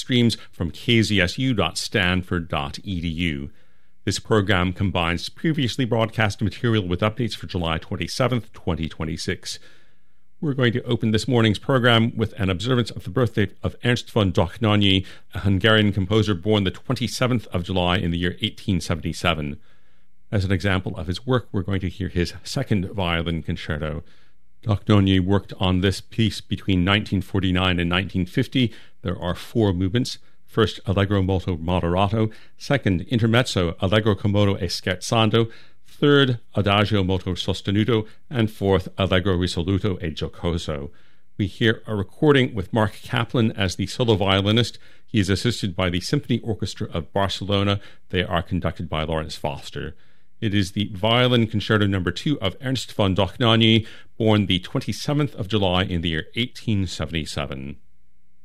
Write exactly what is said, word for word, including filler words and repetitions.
streams from k z s u dot stanford dot e d u. This program combines previously broadcast material with updates for July twenty-seventh, twenty twenty-six. We're going to open this morning's program with an observance of the birthday of Ernst von Dohnányi, a Hungarian composer born the twenty-seventh of July in the year eighteen seventy-seven. As an example of his work, we're going to hear his second violin concerto. Dohnányi worked on this piece between nineteen forty-nine and nineteen fifty. There are four movements. First, Allegro molto moderato. Second, Intermezzo, Allegro commodo e scherzando. Third, Adagio molto sostenuto. And fourth, Allegro risoluto e giocoso. We hear a recording with Mark Kaplan as the solo violinist. He is assisted by the Symphony Orchestra of Barcelona. They are conducted by Lawrence Foster. It is the violin concerto number two of Ernst von Dohnányi, born the twenty-seventh of July in the year eighteen seventy-seven.